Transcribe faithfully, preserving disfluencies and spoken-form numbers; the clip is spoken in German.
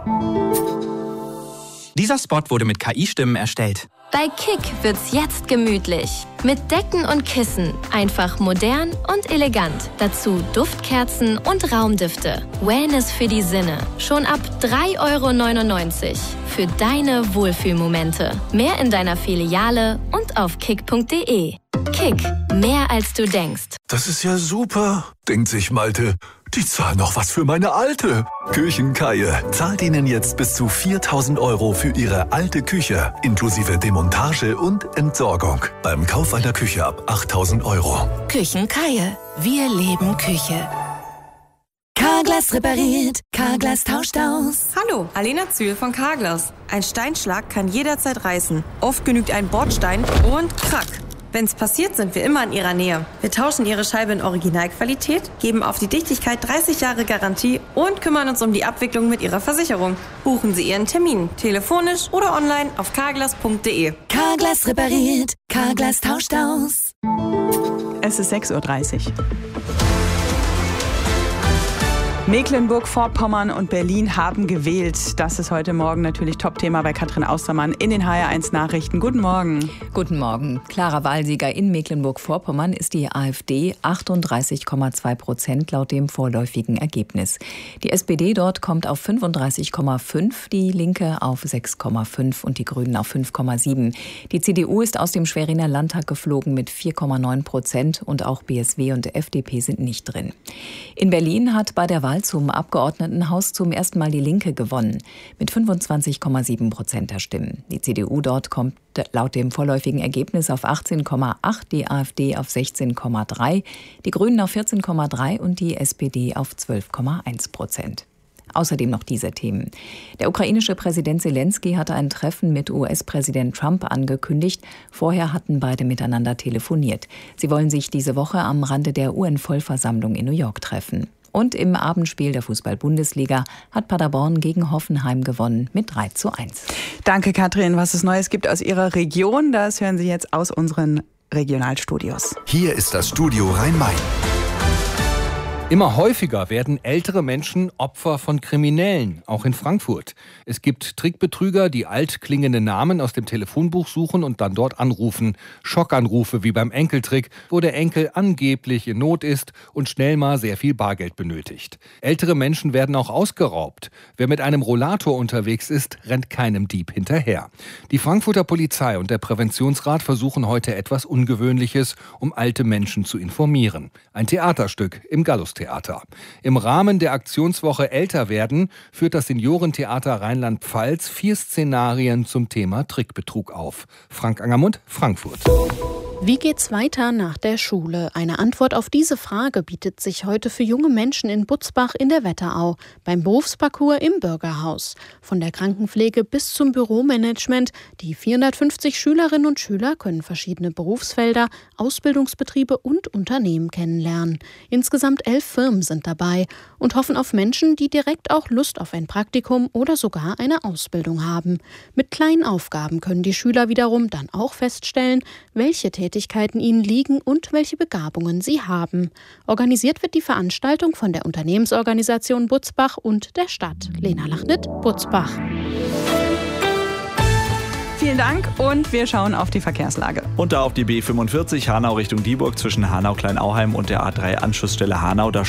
Dieser Spot wurde mit K I-Stimmen erstellt. Bei Kick wird's jetzt gemütlich. Mit Decken und Kissen. Einfach modern und elegant. Dazu Duftkerzen und Raumdüfte. Wellness für die Sinne. Schon ab drei Euro neunundneunzig. Für deine Wohlfühlmomente. Mehr in deiner Filiale und auf kick punkt de. Kick. Mehr als du denkst. Das ist ja super, denkt sich Malte. Die zahlen noch was für meine Alte. Küchenkaie zahlt Ihnen jetzt bis zu viertausend Euro für Ihre alte Küche, inklusive Demontage und Entsorgung. Beim Kauf einer Küche ab achttausend Euro. Küchenkaie. Wir leben Küche. Carglass repariert. Carglass tauscht aus. Hallo, Alena Zühl von Carglass. Ein Steinschlag kann jederzeit reißen. Oft genügt ein Bordstein und krack. Wenn's passiert, sind wir immer in Ihrer Nähe. Wir tauschen Ihre Scheibe in Originalqualität, geben auf die Dichtigkeit dreißig Jahre Garantie und kümmern uns um die Abwicklung mit Ihrer Versicherung. Buchen Sie Ihren Termin, telefonisch oder online auf carglass punkt de. Carglass repariert. Carglass tauscht aus. Es ist sechs Uhr dreißig. Mecklenburg-Vorpommern und Berlin haben gewählt. Das ist heute Morgen natürlich Top-Thema bei Katrin Austermann in den H R eins Nachrichten. Guten Morgen. Guten Morgen. Klarer Wahlsieger in Mecklenburg-Vorpommern ist die AfD, achtunddreißig Komma zwei Prozent laut dem vorläufigen Ergebnis. Die S P D dort kommt auf fünfunddreißig Komma fünf, die Linke auf sechs Komma fünf und die Grünen auf fünf Komma sieben. Die C D U ist aus dem Schweriner Landtag geflogen mit vier Komma neun Prozent und auch B S W und F D P sind nicht drin. In Berlin hat bei der Wahl zum Abgeordnetenhaus zum ersten Mal die Linke gewonnen, mit fünfundzwanzig Komma sieben Prozent der Stimmen. Die C D U dort kommt laut dem vorläufigen Ergebnis auf achtzehn Komma acht, die AfD auf sechzehn Komma drei, die Grünen auf vierzehn Komma drei und die S P D auf zwölf Komma eins Prozent. Außerdem noch diese Themen. Der ukrainische Präsident Zelensky hatte ein Treffen mit U S-Präsident Trump angekündigt. Vorher hatten beide miteinander telefoniert. Sie wollen sich diese Woche am Rande der U N-Vollversammlung in New York treffen. Und im Abendspiel der Fußball-Bundesliga hat Paderborn gegen Hoffenheim gewonnen mit drei zu eins. Danke, Katrin. Was es Neues gibt aus Ihrer Region, das hören Sie jetzt aus unseren Regionalstudios. Hier ist das Studio Rhein-Main. Immer häufiger werden ältere Menschen Opfer von Kriminellen, auch in Frankfurt. Es gibt Trickbetrüger, die altklingende Namen aus dem Telefonbuch suchen und dann dort anrufen. Schockanrufe wie beim Enkeltrick, wo der Enkel angeblich in Not ist und schnell mal sehr viel Bargeld benötigt. Ältere Menschen werden auch ausgeraubt. Wer mit einem Rollator unterwegs ist, rennt keinem Dieb hinterher. Die Frankfurter Polizei und der Präventionsrat versuchen heute etwas Ungewöhnliches, um alte Menschen zu informieren. Ein Theaterstück im Gallustheater. Theater. Im Rahmen der Aktionswoche Älter werden führt das Seniorentheater Rheinland-Pfalz vier Szenarien zum Thema Trickbetrug auf. Frank Angermund, Frankfurt. Wie geht's weiter nach der Schule? Eine Antwort auf diese Frage bietet sich heute für junge Menschen in Butzbach in der Wetterau beim Berufsparcours im Bürgerhaus. Von der Krankenpflege bis zum Büromanagement. Die vierhundertfünfzig Schülerinnen und Schüler können verschiedene Berufsfelder, Ausbildungsbetriebe und Unternehmen kennenlernen. Insgesamt elf Firmen sind dabei und hoffen auf Menschen, die direkt auch Lust auf ein Praktikum oder sogar eine Ausbildung haben. Mit kleinen Aufgaben können die Schüler wiederum dann auch feststellen, welche Tätigkeiten Tätigkeiten ihnen liegen und welche Begabungen sie haben. Organisiert wird die Veranstaltung von der Unternehmensorganisation Butzbach und der Stadt. Lena Lachnit, Butzbach. Vielen Dank und wir schauen auf die Verkehrslage. Und da auf die B fünfundvierzig Hanau Richtung Dieburg zwischen Hanau-Kleinauheim und der A drei Anschlussstelle Hanau. Da